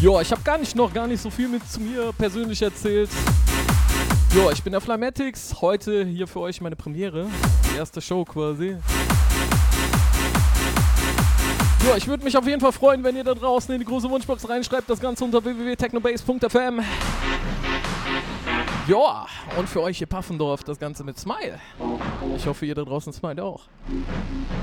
Ja, ich habe noch gar nicht so viel zu mir persönlich erzählt. Ja, ich bin der Flymatix. Heute hier für euch meine Premiere. Die erste Show quasi. Ja, ich würde mich auf jeden Fall freuen, wenn ihr da draußen in die große Wunschbox reinschreibt. Das Ganze unter www.technobase.fm. Ja, und für euch hier Paffendorf das Ganze mit Smile. Ich hoffe, ihr da draußen smilet auch.